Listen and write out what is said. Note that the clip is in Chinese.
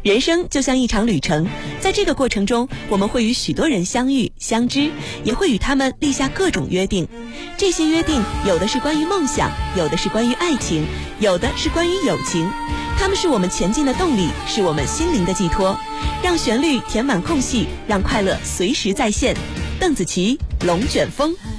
人生就像一场旅程，在这个过程中，我们会与许多人相遇相知，也会与他们立下各种约定。这些约定有的是关于梦想，有的是关于爱情，有的是关于友情。它们是我们前进的动力，是我们心灵的寄托。让旋律填满空隙，让快乐随时在线。邓紫棋，龙卷风。